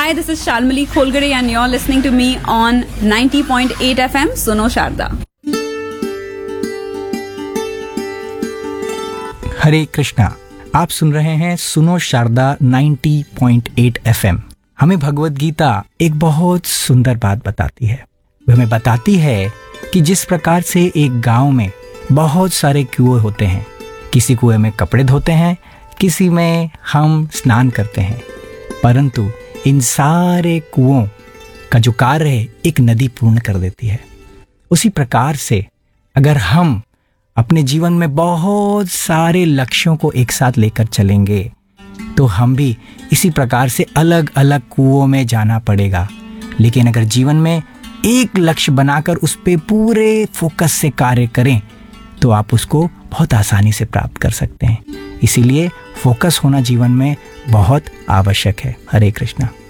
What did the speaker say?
Hi, this is Shalmali Kholgare and you're listening to me on 90.8 FM Suno Sharda. हरे कृष्णा, आप सुन रहे हैं सुनो Sharda 90.8 FM। हमें भगवत गीता एक बहुत सुंदर बात बताती है। वह हमें बताती है कि जिस प्रकार से एक गांव में बहुत सारे कुएं होते हैं, किसी कुएं में कपड़े धोते हैं, किसी में हम स्नान करते हैं, परंतु इन सारे कुओं का जो कार्य है एक नदी पूर्ण कर देती है। उसी प्रकार से अगर हम अपने जीवन में बहुत सारे लक्ष्यों को एक साथ लेकर चलेंगे तो हम भी इसी प्रकार से अलग अलग कुओं में जाना पड़ेगा। लेकिन अगर जीवन में एक लक्ष्य बनाकर उस पे पूरे फोकस से कार्य करें तो आप उसको बहुत आसानी से प्राप्त कर सकते हैं। इसीलिए फोकस होना जीवन में बहुत आवश्यक है। हरे कृष्णा।